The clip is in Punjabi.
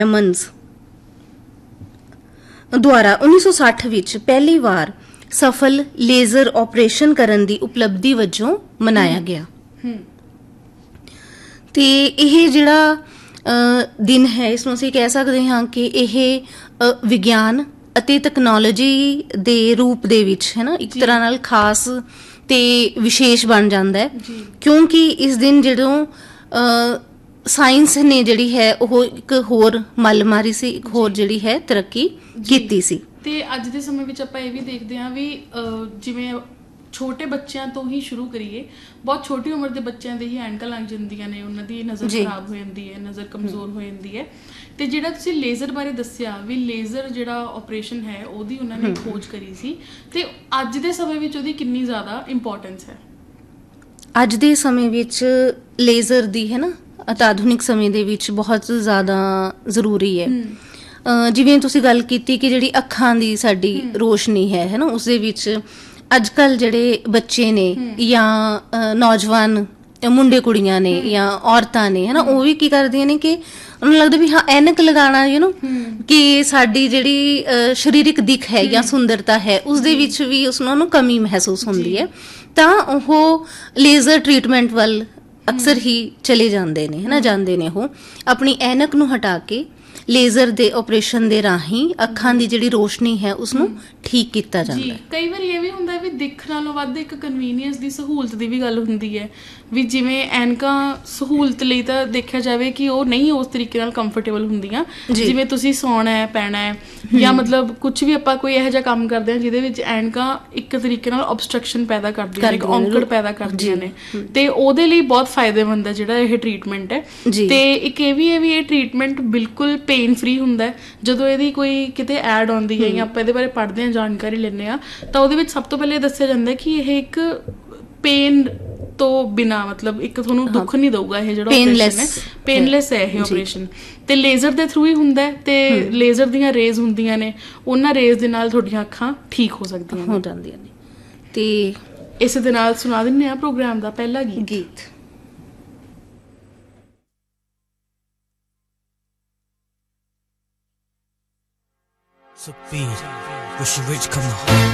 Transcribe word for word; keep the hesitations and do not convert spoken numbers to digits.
ਸਿਮਨਜ਼ ਦੁਆਰਾ ਉੱਨੀ ਸੌ ਸੱਠ ਵਿੱਚ ਪਹਿਲੀ ਵਾਰ ਸਫਲ ਲੇਜ਼ਰ ਆਪਰੇਸ਼ਨ ਕਰਨ ਦੀ ਉਪਲਬਧੀ ਵਜੋਂ ਮਨਾਇਆ ਗਿਆ। ਤੇ ਇਹ ਜਿਹੜਾ ਦਿਨ ਹੈ, ਇਸ ਨੂੰ ਅਸੀਂ ਕਹਿ ਸਕਦੇ ਹਾਂ ਕਿ ਇਹ ਵਿਗਿਆਨ ਅਤੇ ਤਕਨਾਲੋਜੀ ਦੇ ਰੂਪ ਦੇ ਵਿੱਚ ਹੈ ਨਾ ਇੱਕ ਤਰ੍ਹਾਂ ਨਾਲ ਖਾਸ ਤੇ ਵਿਸ਼ੇਸ਼ ਬਣ ਜਾਂਦਾ ਹੈ, ਕਿਉਂਕਿ ਇਸ ਦਿਨ ਜਦੋਂ ਸਾਇੰਸ ਨੇ ਜਿਹੜੀ ਹੈ ਉਹ ਇੱਕ ਹੋਰ ਮੱਲ ਮਾਰੀ ਸੀ, ਇੱਕ ਹੋਰ ਜਿਹੜੀ ਹੈ ਤਰੱਕੀ ਕੀਤੀ ਸੀ। ਤੇ ਅੱਜ ਦੇ ਸਮੇਂ ਵਿੱਚ ਆਪਾਂ ਇਹ ਵੀ ਦੇਖਦੇ ਹਾਂ ਵੀ ਜਿਵੇਂ ਛੋਟੇ ਬੱਚਿਆਂ ਤੋਂ ਹੀ ਸ਼ੁਰੂ ਕਰੀਏ, ਬਹੁਤ ਛੋਟੀ ਉਮਰ ਦੇ ਬੱਚਿਆਂ ਦੇ ਹੀ ਐਨਕਾਂ ਲੱਗ ਜਾਂਦੀਆਂ ਨੇ, ਉਹਨਾਂ ਦੀ ਨਜ਼ਰ ਖਰਾਬ ਹੋ ਜਾਂਦੀ ਹੈ, ਨਜ਼ਰ ਕਮਜ਼ੋਰ ਹੋ ਜਾਂਦੀ ਹੈ। ਤੇ ਜਿਹੜਾ ਤੁਸੀਂ ਲੇਜ਼ਰ ਬਾਰੇ ਦੱਸਿਆ ਵੀ ਲੇਜ਼ਰ ਜਿਹੜਾ ਆਪਰੇਸ਼ਨ ਹੈ ਉਹਦੀ ਉਹਨਾਂ ਨੇ ਖੋਜ ਕਰੀ ਸੀ, ਤੇ ਅੱਜ ਦੇ ਸਮੇਂ ਵਿੱਚ ਉਹਦੀ ਕਿੰਨੀ ਜ਼ਿਆਦਾ ਇੰਪੋਰਟੈਂਸ ਹੈ? ਅੱਜ ਦੇ ਸਮੇਂ ਵਿੱਚ ਲੇਜ਼ਰ ਦੀ ਹੈ ਨਾ ਆਧੁਨਿਕ ਸਮੇਂ ਦੇ ਵਿੱਚ ਬਹੁਤ ਜ਼ਿਆਦਾ ਜ਼ਰੂਰੀ ਹੈ। ਜਿਵੇਂ ਤੁਸੀਂ ਗੱਲ ਕੀਤੀ ਕਿ ਜਿਹੜੀ ਅੱਖਾਂ ਦੀ ਸਾਡੀ ਰੋਸ਼ਨੀ ਹੈ ਹੈ ਨਾ ਉਸਦੇ ਵਿੱਚ ਅੱਜ ਕੱਲ੍ਹ ਜਿਹੜੇ ਬੱਚੇ ਨੇ ਜਾਂ ਨੌਜਵਾਨ ਮੁੰਡੇ ਕੁੜੀਆਂ ਨੇ ਜਾਂ ਔਰਤਾਂ ਨੇ ਹੈ ਨਾ ਉਹ ਵੀ ਕੀ ਕਰਦੀਆਂ ਨੇ ਕਿ ਉਹਨੂੰ ਲੱਗਦਾ ਵੀ ਹਾਂ ਐਨਕ ਲਗਾਉਣਾ ਯੂ ਨੋ ਕਿ ਸਾਡੀ ਜਿਹੜੀ ਸਰੀਰਕ ਦਿੱਖ ਹੈ ਜਾਂ ਸੁੰਦਰਤਾ ਹੈ ਉਸਦੇ ਵਿੱਚ ਵੀ ਉਸਨੂੰ ਉਹਨੂੰ ਕਮੀ ਮਹਿਸੂਸ ਹੁੰਦੀ ਹੈ, ਤਾਂ ਉਹ ਲੇਜ਼ਰ ਟਰੀਟਮੈਂਟ ਵੱਲ ਅਕਸਰ ਹੀ ਚਲੇ ਜਾਂਦੇ ਨੇ ਹੈ ਨਾ ਜਾਂਦੇ ਨੇ ਉਹ ਆਪਣੀ ਐਨਕ ਨੂੰ ਹਟਾ ਕੇ ਲੇਜ਼ਰ ਦੇ ਆਪਰੇਸ਼ਨ ਦੇ ਰਾਹੀਂ ਅੱਖਾਂ ਦੀ ਜਿਹੜੀ ਰੋਸ਼ਨੀ ਹੈ ਉਸਨੂੰ ਠੀਕ ਕੀਤਾ ਜਾਂਦਾ ਹੈ। ਕਈ ਵਾਰੀ ਇਹ ਵੀ ਹੁੰਦਾ ਵੀ ਦਿੱਖ ਨਾਲੋਂ ਵੱਧ ਇੱਕ ਕਨਵੀਨੀਅੰਸ ਦੀ ਸਹੂਲਤ ਦੀ ਵੀ ਗੱਲ ਹੁੰਦੀ ਹੈ, ਵੀ ਜਿਵੇਂ ਐਨਕਾਂ ਸਹੂਲਤ ਲਈ ਤਾਂ ਦੇਖਿਆ ਜਾਵੇ ਕਿ ਉਹ ਨਹੀਂ ਉਸ ਤਰੀਕੇ ਨਾਲ ਕੰਫਰਟੇਬਲ ਹੁੰਦੀਆਂ, ਜਿਵੇਂ ਤੁਸੀਂ ਸੌਣਾ ਹੈ ਪੈਣਾ ਹੈ ਜਾਂ ਮਤਲਬ ਕੁਛ ਵੀ ਆਪਾਂ ਕੋਈ ਇਹੋ ਜਿਹਾ ਕੰਮ ਕਰਦੇ ਹਾਂ ਜਿਹਦੇ ਵਿੱਚ ਐਨਕਾਂ ਇੱਕ ਤਰੀਕੇ ਨਾਲ ਓਬਸਟਰਕਸ਼ਨ ਪੈਦਾ ਕਰਦੀਆਂ ਨੇ, ਇੱਕ ਔਂਕੜ ਪੈਦਾ ਕਰਦੀਆਂ ਨੇ, ਤੇ ਉਹਦੇ ਲਈ ਬਹੁਤ ਫਾਇਦੇਮੰਦ ਹੈ ਜਿਹੜਾ ਇਹ ਟਰੀਟਮੈਂਟ ਹੈ। ਤੇ ਇੱਕ ਇਹ ਵੀ ਹੈ ਵੀ ਇਹ ਟਰੀਟਮੈਂਟ ਬਿਲਕੁਲ ਪੇਨ ਫਰੀ ਹੁੰਦਾ ਹੈ। ਜਦੋਂ ਇਹਦੀ ਕੋਈ ਕਿਤੇ ਐਡ ਆਉਂਦੀ ਹੈ ਜਾਂ ਆਪਾਂ ਇਹਦੇ ਬਾਰੇ ਪੜ੍ਹਦੇ ਹਾਂ, ਜਾਣਕਾਰੀ ਲੈਂਦੇ ਹਾਂ, ਤਾਂ ਉਹਦੇ ਵਿੱਚ ਸਭ ਤੋਂ ਪਹਿਲੇ ਦੱਸਿਆ ਜਾਂਦਾ ਕਿ ਇਹ ਇੱਕ ਪੇਨ ਤੋਂ ਬਿਨਾਂ ਮਤਲਬ ਇੱਕ ਤੁਹਾਨੂੰ ਦੁੱਖ ਨਹੀਂ ਦਊਗਾ, ਇਹ ਜਿਹੜਾ ਆਪਰੇਸ਼ਨ ਹੈ ਪੇਨਲੈਸ ਹੈ ਇਹ ਆਪਰੇਸ਼ਨ, ਤੇ ਲੇਜ਼ਰ ਦੇ ਥਰੂ ਹੀ ਹੁੰਦਾ ਹੈ। ਤੇ ਲੇਜ਼ਰ ਦੀਆਂ ਰੇਜ਼ ਹੁੰਦੀਆਂ ਨੇ, ਉਹਨਾਂ ਰੇਜ਼ ਦੇ ਨਾਲ ਤੁਹਾਡੀਆਂ ਅੱਖਾਂ ਠੀਕ ਹੋ ਸਕਦੀਆਂ ਹੋ ਜਾਂਦੀਆਂ ਨੇ। ਤੇ ਇਸੇ ਦੇ ਨਾਲ ਸੁਣਾ ਦਿੰਦੇ ਹਾਂ ਪ੍ਰੋਗਰਾਮ ਦਾ ਪਹਿਲਾ ਗੀਤ। So beat, wish you rich, come on.